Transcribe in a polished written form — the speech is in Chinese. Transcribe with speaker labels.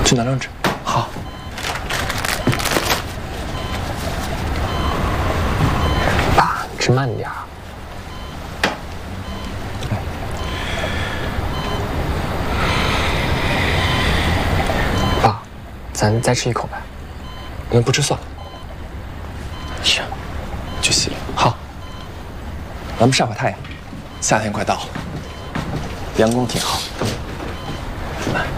Speaker 1: 去拿两只。
Speaker 2: 好。爸，吃慢点儿。爸，咱再吃一口呗。
Speaker 1: 不吃算了。行，去洗。
Speaker 2: 好。
Speaker 1: 咱们晒会太阳，夏天快到了，阳光挺好。